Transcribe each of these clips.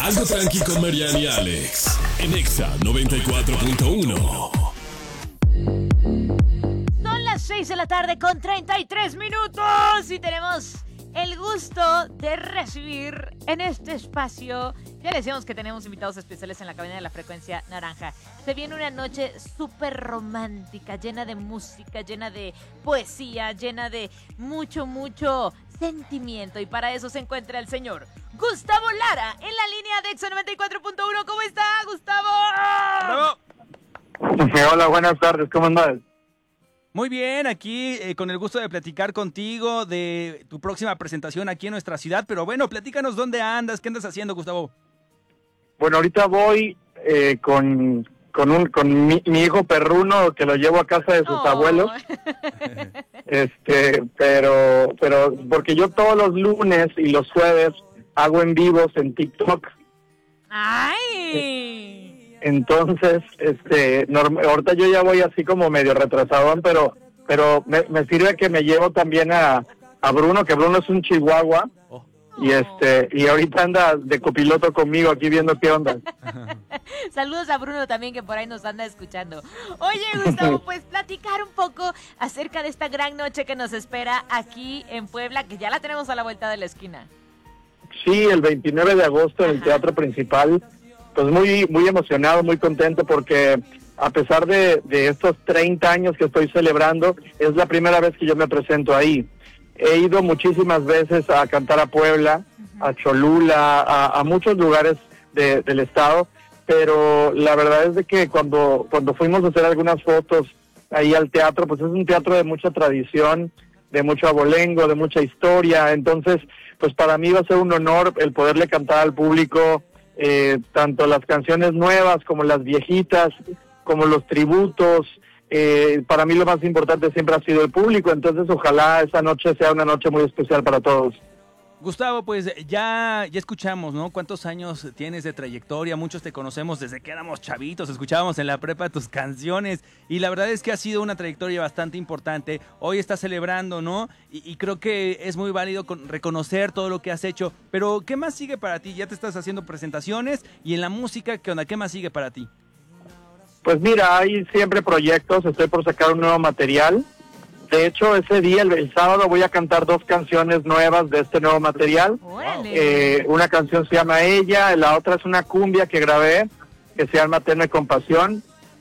Algo tranqui con Mariana y Alex. En Exa 94.1. Son las 6 de la tarde con 33 minutos y tenemos el gusto de recibir en este espacio. Ya les decíamos que tenemos invitados especiales en la cabina de la frecuencia naranja. Se viene una noche súper romántica, llena de música, llena de poesía, llena de mucho sentimiento. Y para eso se encuentra el señor Gustavo Lara en la línea de Exa 94.1. ¿Cómo está, Gustavo? ¡Bravo! Hola, buenas tardes, ¿cómo andas? Muy bien, aquí con el gusto de platicar contigo de tu próxima presentación aquí en nuestra ciudad, pero bueno, platícanos dónde andas, qué andas haciendo, Gustavo. Bueno, ahorita voy con mi hijo perruno, que lo llevo a casa de sus abuelos. Pero porque yo todos los lunes y los jueves hago en vivos en TikTok. ¡Ay! Entonces, ahorita yo ya voy así como medio retrasadón, pero me sirve que me llevo también a Bruno, que Bruno es un chihuahua, y ahorita anda de copiloto conmigo aquí viendo qué onda. Saludos a Bruno también, que por ahí nos anda escuchando. Oye, Gustavo, pues platicar un poco acerca de esta gran noche que nos espera aquí en Puebla, que ya la tenemos a la vuelta de la esquina. Sí, el 29 de agosto en el Teatro Principal. Pues muy emocionado, muy contento, porque a pesar de estos 30 años que estoy celebrando, es la primera vez que yo me presento ahí. He ido muchísimas veces a cantar a Puebla, a Cholula, a muchos lugares del estado, pero la verdad es de que cuando fuimos a hacer algunas fotos ahí al teatro, pues es un teatro de mucha tradición, de mucho abolengo, de mucha historia. Entonces, pues para mí va a ser un honor el poderle cantar al público tanto las canciones nuevas como las viejitas, como los tributos. Para mí lo más importante siempre ha sido el público, entonces ojalá esa noche sea una noche muy especial para todos. Gustavo, pues ya escuchamos, ¿no? ¿Cuántos años tienes de trayectoria? Muchos te conocemos desde que éramos chavitos, escuchábamos en la prepa tus canciones y la verdad es que ha sido una trayectoria bastante importante. Hoy estás celebrando, ¿no? Y creo que es muy válido reconocer todo lo que has hecho, pero ¿qué más sigue para ti? Ya te estás haciendo presentaciones y en la música, ¿qué onda? ¿Qué más sigue para ti? Pues mira, hay siempre proyectos, estoy por sacar un nuevo material. De hecho, ese día, el sábado, voy a cantar 2 canciones nuevas de este nuevo material. Una canción se llama Ella, la otra es una cumbia que grabé, que se llama Tenme Compasión.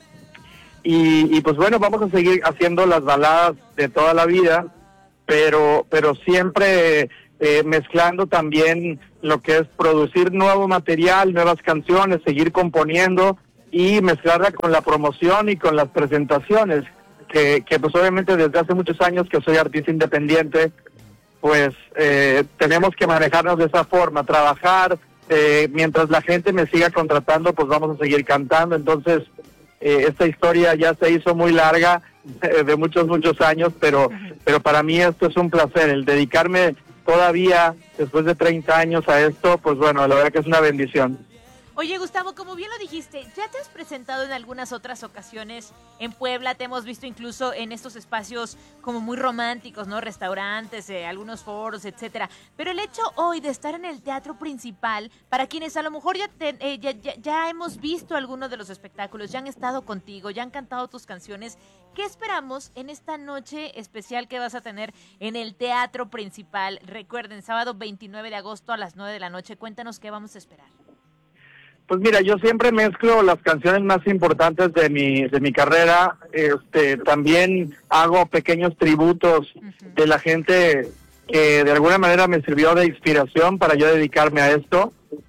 Y pues bueno, vamos a seguir haciendo las baladas de toda la vida, pero siempre mezclando también lo que es producir nuevo material, nuevas canciones, seguir componiendo y mezclarla con la promoción y con las presentaciones. Que pues obviamente desde hace muchos años que soy artista independiente, pues tenemos que manejarnos de esa forma, trabajar, mientras la gente me siga contratando, pues vamos a seguir cantando. Entonces, esta historia ya se hizo muy larga, de muchos años, pero para mí esto es un placer, el dedicarme todavía, después de 30 años a esto, pues bueno, la verdad que es una bendición. Oye, Gustavo, como bien lo dijiste, ya te has presentado en algunas otras ocasiones en Puebla, te hemos visto incluso en estos espacios como muy románticos, ¿no? Restaurantes, algunos foros, etcétera. Pero el hecho hoy de estar en el Teatro Principal, para quienes a lo mejor ya hemos visto algunos de los espectáculos, ya han estado contigo, ya han cantado tus canciones, ¿qué esperamos en esta noche especial que vas a tener en el Teatro Principal? Recuerden, sábado 29 de agosto a las 9 de la noche. Cuéntanos qué vamos a esperar. Pues mira, yo siempre mezclo las canciones más importantes de mi carrera. También hago pequeños tributos de la gente que de alguna manera me sirvió de inspiración para yo dedicarme a esto.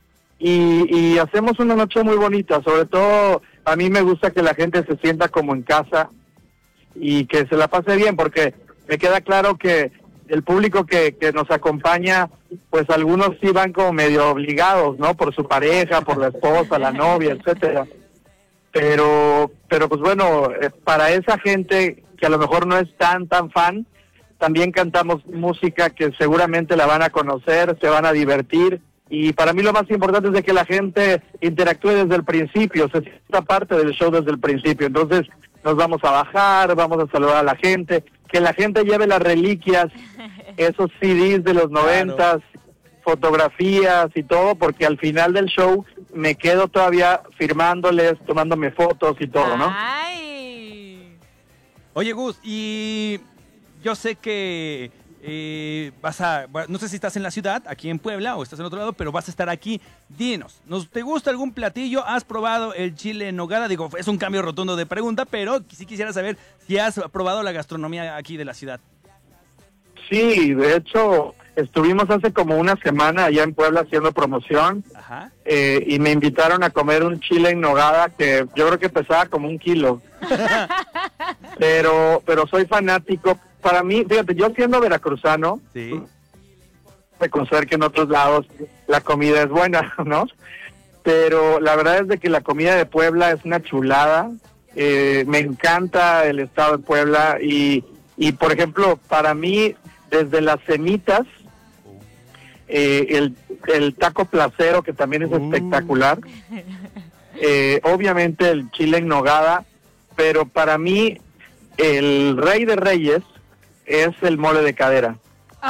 Y hacemos una noche muy bonita. Sobre todo, a mí me gusta que la gente se sienta como en casa y que se la pase bien, porque me queda claro que el público que nos acompaña, pues algunos sí van como medio obligados, ¿no? Por su pareja, por la esposa, la novia, etcétera. Pero pues bueno, para esa gente que a lo mejor no es tan fan, también cantamos música que seguramente la van a conocer, se van a divertir. Y para mí lo más importante es de que la gente interactúe desde el principio, se sienta parte del show desde el principio. Entonces nos vamos a bajar, vamos a saludar a la gente, que la gente lleve las reliquias, esos CDs de los 90s, fotografías y todo, porque al final del show me quedo todavía firmándoles, tomándome fotos y todo, ¿no? ¡Ay! Oye, Gus, y yo sé que no sé si estás en la ciudad, aquí en Puebla, o estás en otro lado, pero vas a estar aquí. Dinos, ¿te gusta algún platillo? ¿Has probado el chile en nogada? Digo, es un cambio rotundo de pregunta, pero sí quisiera saber si has probado la gastronomía aquí de la ciudad. Sí, de hecho, estuvimos hace como una semana allá en Puebla haciendo promoción. Ajá. Y me invitaron a comer un chile en nogada que yo creo que pesaba como 1 kilo. pero soy fanático. Para mí, fíjate, yo siendo veracruzano, sí, reconocer que en otros lados la comida es buena, ¿no? Pero la verdad es de que la comida de Puebla es una chulada. Me encanta el estado de Puebla y por ejemplo, para mí, desde las semitas, el taco placero, que también es espectacular, obviamente el chile en nogada, pero para mí el rey de reyes es el mole de cadera.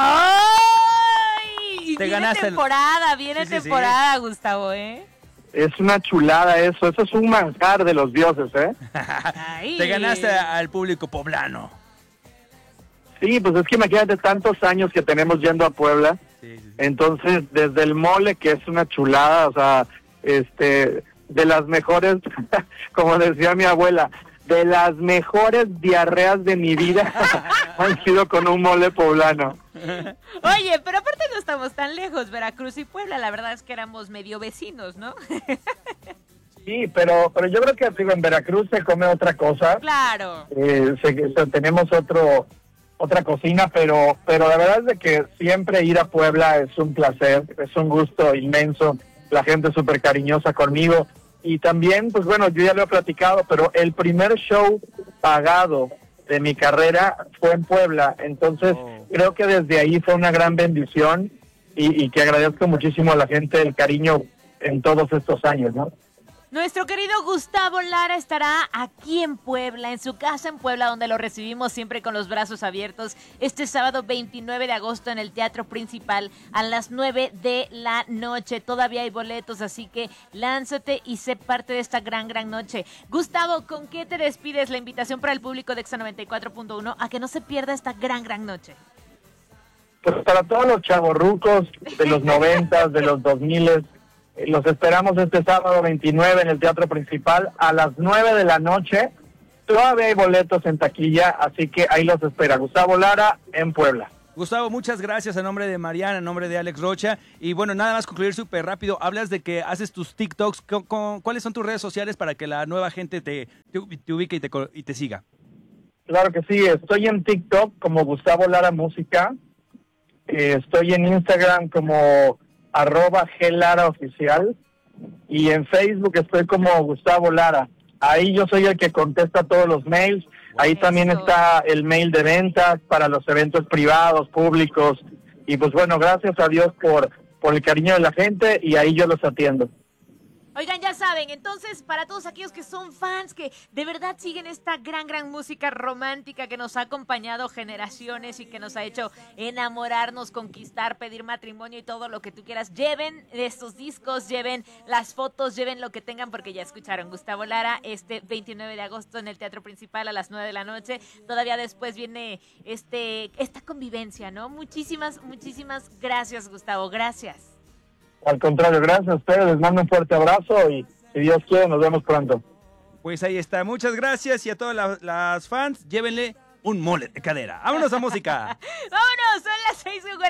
¡Ay! Te Viene ganaste temporada, viene Sí. temporada, Gustavo, ¿eh? Es una chulada eso es un manjar de los dioses, ¿eh? Ay. Te ganaste al público poblano. Sí, pues es que imagínate tantos años que tenemos yendo a Puebla. Sí. Entonces, desde el mole, que es una chulada, o sea, de las mejores, como decía mi abuela, de las mejores diarreas de mi vida han sido con un mole poblano. Oye, pero aparte no estamos tan lejos, Veracruz y Puebla, la verdad es que éramos medio vecinos, ¿no? Sí, pero yo creo que digo, en Veracruz se come otra cosa. Claro. Tenemos otra cocina, pero la verdad es de que siempre ir a Puebla es un placer, es un gusto inmenso, la gente es súper cariñosa conmigo, y también, pues bueno, yo ya lo he platicado, pero el primer show pagado de mi carrera fue en Puebla, entonces creo que desde ahí fue una gran bendición, y que agradezco muchísimo a la gente el cariño en todos estos años, ¿no? Nuestro querido Gustavo Lara estará aquí en Puebla, en su casa en Puebla, donde lo recibimos siempre con los brazos abiertos, este sábado 29 de agosto en el Teatro Principal a las 9 de la noche. Todavía hay boletos, así que lánzate y sé parte de esta gran noche. Gustavo, ¿con qué te despides? La invitación para el público de Exa 94.1 a que no se pierda esta gran noche. Pues para todos los chavorrucos de los 90s, de los 2000s, los esperamos este sábado 29 en el Teatro Principal a las 9 de la noche. Todavía hay boletos en taquilla, así que ahí los espera. Gustavo Lara en Puebla. Gustavo, muchas gracias a nombre de Mariana, a nombre de Alex Rocha. Y bueno, nada más concluir súper rápido. Hablas de que haces tus TikToks. ¿Cuáles son tus redes sociales para que la nueva gente te ubique y te siga? Claro que sí, estoy en TikTok como Gustavo Lara Música. Estoy en Instagram como @GLaraOficial. Y en Facebook estoy como Gustavo Lara. Ahí yo soy el que contesta todos los mails. Ahí también está el mail de ventas para los eventos privados, públicos. Y pues bueno, gracias a Dios por el cariño de la gente, y ahí yo los atiendo. Oigan, ya saben, entonces para todos aquellos que son fans, que de verdad siguen esta gran música romántica que nos ha acompañado generaciones y que nos ha hecho enamorarnos, conquistar, pedir matrimonio y todo lo que tú quieras, lleven estos discos, lleven las fotos, lleven lo que tengan, porque ya escucharon Gustavo Lara este 29 de agosto en el Teatro Principal a las 9 de la noche. Todavía después viene esta convivencia, ¿no? Muchísimas gracias, Gustavo, gracias. Al contrario, gracias a ustedes, les mando un fuerte abrazo y si Dios quiere nos vemos pronto. Pues ahí está, muchas gracias, y a todas las fans, llévenle un mole de cadera. ¡Vámonos a música! ¡Vámonos! Son las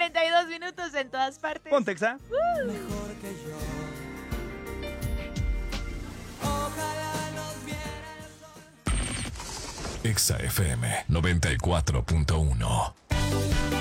6:42 en todas partes. Ponte, Exa. Mejor que yo. Ojalá nos viera el sol. Exa FM 94.1.